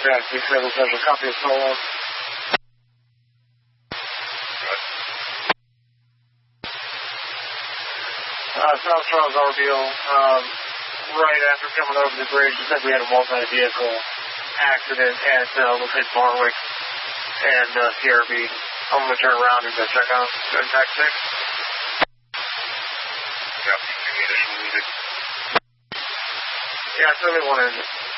Jack 67 Central, copy of solo. South Charles RBO, right after coming over the bridge, you said we had a multi-vehicle accident at, looks like Barwick and CRB. I'm going to turn around and check out Impact 6. Copy, initial needed. Yeah, 71 engine.